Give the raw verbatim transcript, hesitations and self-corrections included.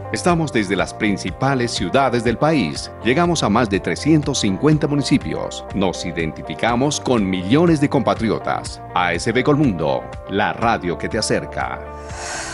Estamos desde las principales ciudades del país. Llegamos a más de trescientos cincuenta municipios. Nos identificamos con millones de compatriotas. A S B Colmundo, la radio que te acerca.